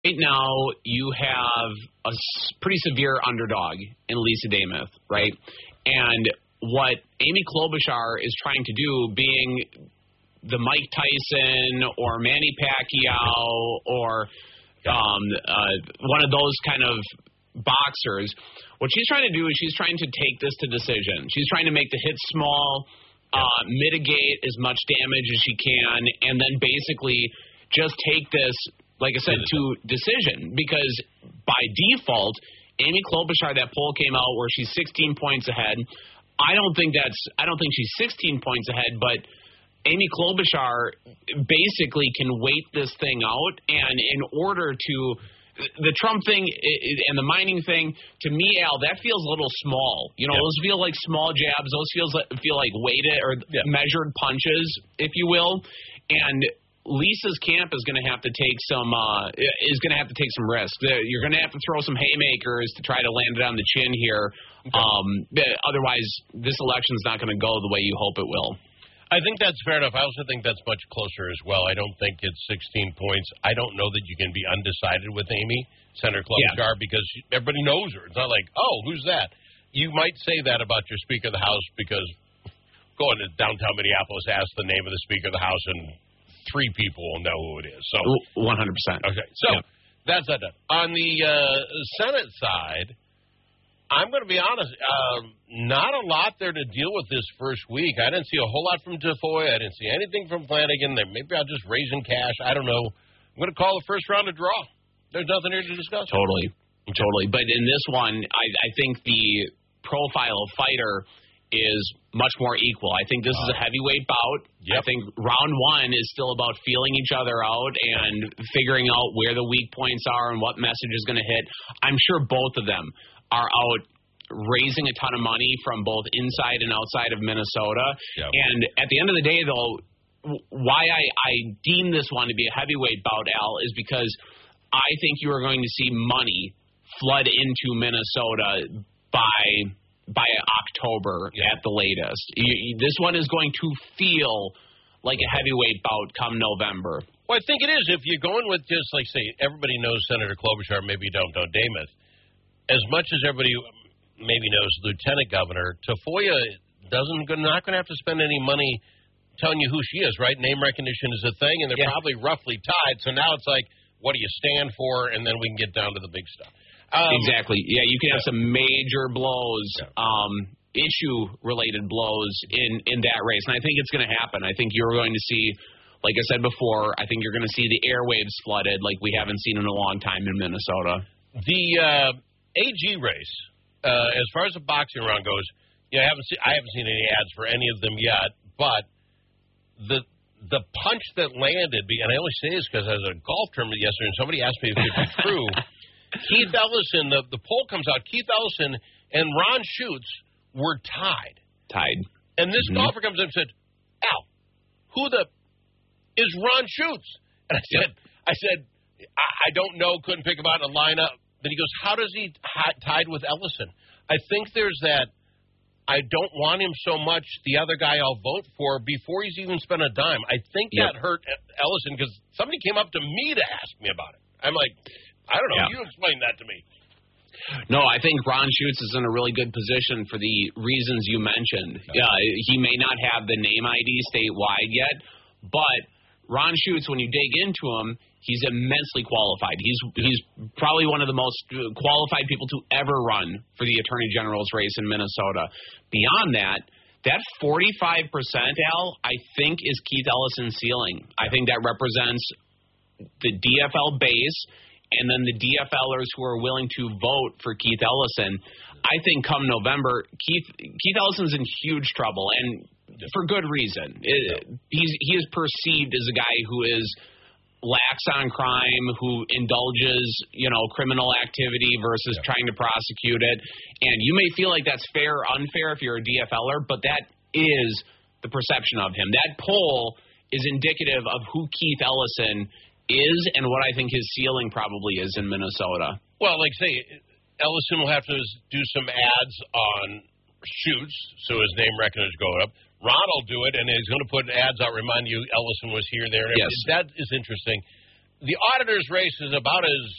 right now you have a pretty severe underdog in Lisa Damuth, right? And what Amy Klobuchar is trying to do, being the Mike Tyson or Manny Pacquiao or one of those kind of boxers, what she's trying to do is she's trying to take this to decision. She's trying to make the hit small, mitigate as much damage as she can, and then basically just take this, like I said, to decision. Because by default, Amy Klobuchar, that poll came out where she's 16 points ahead. I don't think she's 16 points ahead, but Amy Klobuchar basically can wait this thing out, and in order to the Trump thing and the mining thing, to me, Al, that feels a little small. Those feel like small jabs. Those feel like weighted or measured punches, if you will. And Lisa's camp is going to have to take some risks. You're going to have to throw some haymakers to try to land it on the chin here. Otherwise, this election's not going to go the way you hope it will. I think that's fair enough. I also think that's much closer as well. I don't think it's 16 points. I don't know that you can be undecided with Amy, Senator Klobuchar, because everybody knows her. It's not like, oh, who's that? You might say that about your Speaker of the House because going to downtown Minneapolis, ask the name of the Speaker of the House, and 3 people will know who it is. So 100%. Okay, so that's that done. On the Senate side, I'm going to be honest, not a lot there to deal with this first week. I didn't see a whole lot from Tafoya. I didn't see anything from Flanagan. Maybe I'll just raise in cash. I don't know. I'm going to call the first round a draw. There's nothing here to discuss. Totally. But in this one, I think the profile of fighter is much more equal. I think this is a heavyweight bout. I think round 1 is still about feeling each other out and figuring out where the weak points are and what message is going to hit. I'm sure both of them are out raising a ton of money from both inside and outside of Minnesota. And at the end of the day, though, why I deem this one to be a heavyweight bout, Al, is because I think you are going to see money flood into Minnesota by October at the latest. This one is going to feel like a heavyweight bout come November. Well, I think it is. If you're going with just, like, say, everybody knows Senator Klobuchar, maybe you don't know Damuth. As much as everybody maybe knows Lieutenant Governor, Tafoya not going to have to spend any money telling you who she is, right? Name recognition is a thing, and they're probably roughly tied. So now it's like, what do you stand for? And then we can get down to the big stuff. Exactly. Yeah, you can have some major blows, issue-related blows in that race. And I think it's going to happen. I think you're going to see, like I said before, I think you're going to see the airwaves flooded like we haven't seen in a long time in Minnesota. The AG race, as far as the boxing round goes, I haven't seen any ads for any of them yet, but the punch that landed, and I only say this because I was at a golf tournament yesterday, and somebody asked me if it was true. Keith Ellison, the poll comes out, Keith Ellison and Ron Schutz were tied. And this golfer comes in and said, Al, who is Ron Schutz? And I said, I don't know, couldn't pick him out in a lineup. Then he goes, how does he tied with Ellison? I think there's that, I don't want him so much, the other guy I'll vote for before he's even spent a dime. I think that hurt Ellison because somebody came up to me to ask me about it. I'm like, I don't know. You explain that to me. No, I think Ron Schutz is in a really good position for the reasons you mentioned. He may not have the name ID statewide yet, but Ron Schutz, when you dig into him, he's immensely qualified. He's probably one of the most qualified people to ever run for the Attorney General's race in Minnesota. Beyond that 45%, Al, I think is Keith Ellison's ceiling. I think that represents the DFL base and then the DFLers who are willing to vote for Keith Ellison. I think come November, Keith Ellison's in huge trouble, and for good reason. He is perceived as a guy who is lax on crime, who indulges, criminal activity versus trying to prosecute it. And you may feel like that's fair or unfair if you're a DFLer, but that is the perception of him. That poll is indicative of who Keith Ellison is and what I think his ceiling probably is in Minnesota. Well, like say, Ellison will have to do some ads on Schutz, so his name recognition go up. Ron will do it, and he's going to put ads out, remind you Ellison was here, there. Yes. That is interesting. The auditor's race is about as